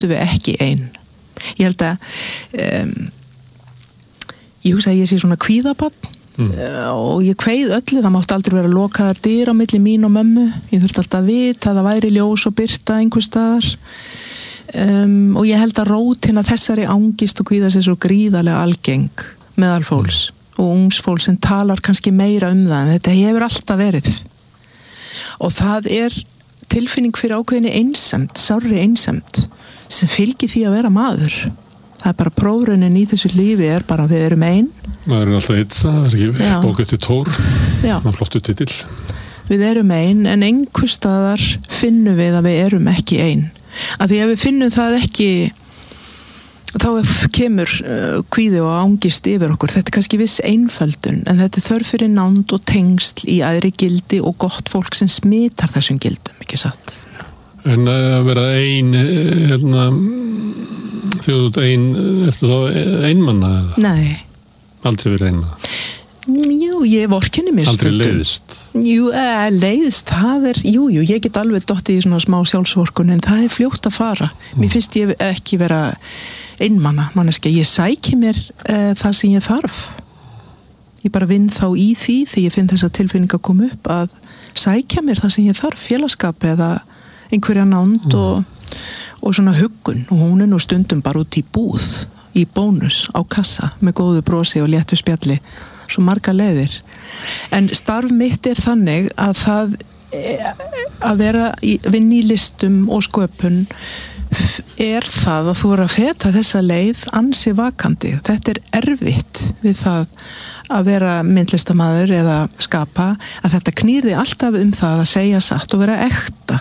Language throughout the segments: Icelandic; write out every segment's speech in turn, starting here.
við ekki ein. Ég held að ég hugsa að ég sé svona kvíðabarn og ég kveið öllu, það mátti aldrei vera lokaðar dyr á milli mín og mömmu, ég þurfti alltaf að vita að það væri ljós og birta einhvers staðar og ég held að rótina þessari angist og kvíða sé svo gríðarlega algeng meðal fólks og ungs fólks sem talar kannski meira það en þetta hefur alltaf verið og það tilfinning fyrir ákveðinni einsemd, sárri einsemd sem fylgir því að vera maður. Það bara prófraunin í þessu lífi bara við erum ein. Maður alltaf eitt, það ekki bók eftir Tór, flottu titill. Við erum ein, en einhvers staðar finnum við að við erum ekki ein. Af því að við finnum það ekki, þá kemur kvíði og angist yfir okkur. Þetta kannski viss einföldun, en þetta þörf fyrir nánd og tengsl í æðri gildi og gott fólk sem smitar þessum gildum, ekki satt? En að vera ein, þegar þú ert ein, ertu þá einmanna eða? Nei. Aldrei verið einmanna? Jú, ég vorkenni mér stundum. Aldrei leiðist? Jú, leiðist, ég get alveg dottið í svona smá sjálfsvorkun, en það fljótt að fara. Mér finnst ég ekki vera einmanna, manneskja. Ég sæki mér það sem ég þarf. Ég bara vinn þá í því, þegar ég finn þessa tilfinning að koma upp, að sækja mér það sem ég þarf, félagskap eða einhverja nánd og svona huggun og hún nú stundum bara út í búð í bónus á kassa með góðu brosi og léttu spjalli svo marga leiðir en starf mitt þannig að það að vera vinna í listum og sköpun það að þú að feta þessa leið ansi vakandi þetta erfitt við það að vera myndlistamaður eða skapa að þetta knýrði alltaf það að segja satt og vera ekta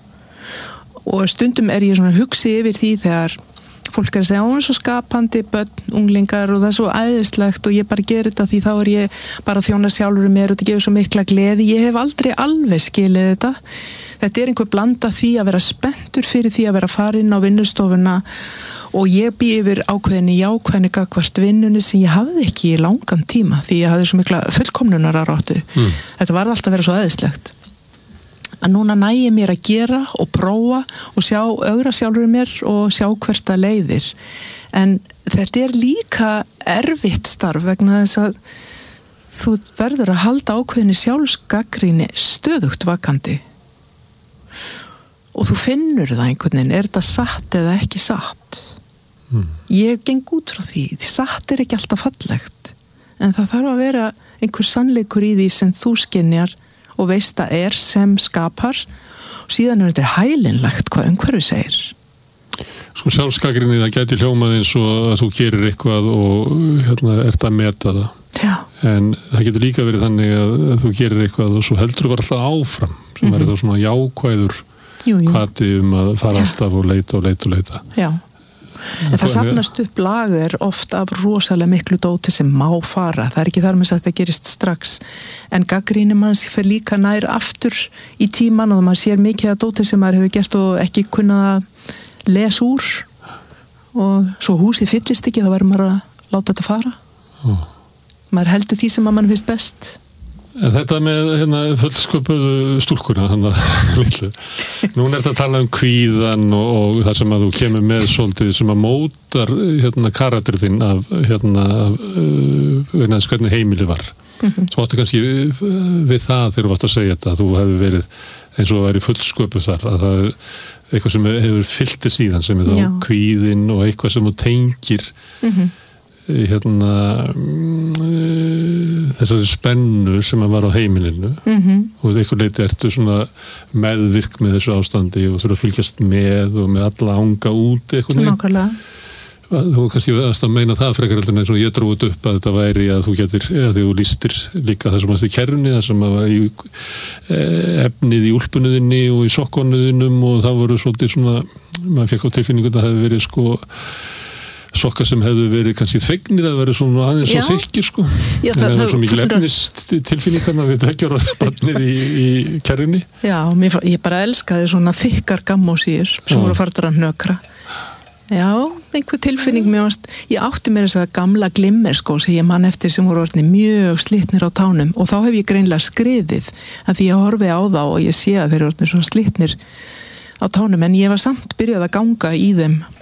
og stundum ég svona hugsi yfir því þegar fólk að segja, svo skapandi börn, unglingar og það svo æðislegt og ég bara ger þetta því þá ég bara að þjóna sjálfur mér og þetta gefur svo mikla gleði. Ég hef aldrei alveg skilið þetta. Þetta einhver blanda því að vera spenntur fyrir því að vera farin á vinnustofuna og ég bý yfir ákveðinni jákvæðni gagnvart vinnunni sem ég hafði ekki í langan tíma því ég hafði svo mikla fullkomnunaráráttu. Þetta var alltaf að vera svo æðislegt. Að núna nægi mér að gera og prófa og ögra sjálfur mér og sjá hvert að leiðir. En þetta líka erfitt starf vegna þess að þú verður að halda ákveðinni sjálfsgagnrýni stöðugt vakandi. Og þú finnur það einhvern veginn, þetta satt eða ekki satt? Ég geng út frá því, satt ekki alltaf fallegt. En það þarf að vera einhver sannleikur í því sem þú skynjar og veist að sem skapar og síðan þetta hælinlegt hvað umhverfi segir. Sko sjálfsgagnrýni það gæti hljómað eins og að þú gerir eitthvað og ert að meta það. Já. En það getur líka verið þannig að þú gerir eitthvað og svo heldur þú bara alltaf áfram sem þá svona jákvæður hvati að fara alltaf og leita. Já. En það safnast upp lager oft af rosalega miklu dóti sem má fara. Það ekki þar með að þetta gerist strax. En gagnrýni manns fer líka nær aftur í tíman og maður sér mikið af dóti sem maður hefur gert og ekki kunnað að lesa úr. Og svo húsið fyllist ekki, þá verður maður að láta þetta fara. Maður heldur því sem maður finnst best. En þetta með fullsköpuðu stúlkuna litlu. Núna þetta að tala kvíðan og það sem að þú kemur með svolítið sem að mótar karakter þinn af hvernig heimili var. Svo áttu kannski við það þegar þú varst að segja þetta að þú hefur verið eins og væri fullsköpuð þar að það eitthvað sem hefur fyllt síðan sem þá kvíðin og eitthvað sem þú tengir þessari spennu sem að var á heimilinu og eitthvað leiti ertu svona meðvirk með þessu ástandi og þurfa að fylgjast með og með alla anga út eitthvað þú kannski að meina það frekar heldur eins og ég dróði upp að þetta væri að þú getur, að þú lýstir líka það sem að kerrunni, það sem að var í efnið í úlpunuðinni og í sokkonuðinum og það voru svolítið svona, maður fekk á tilfinningu að það hefði verið sokkar sem hefðu verið kannski þvegnir að vera svona aðeins og silkir en það er svo mikil efnistilfinningarna við dveggjar og barnið í kerrunni. Já, ég bara elskaði svona þykkar gammósýr sem voru farnar að hnökra. Já, einhver tilfinning ég átti mér þess að gamla glimmer sem ég man eftir sem voru orðnir mjög slitnir á tánum og þá hef ég greinlega skriðið að því ég horfi á þá og ég sé að þeir eru orðnir svo slitnir á tánum, en ég var samt byrjað að ganga í þeim